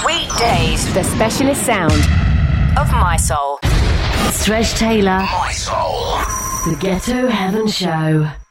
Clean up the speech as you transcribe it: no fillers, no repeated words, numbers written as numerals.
Weekdays. The specialist sound Of My Soul. Thresh Taylor. My Soul. The Ghetto Heaven Show.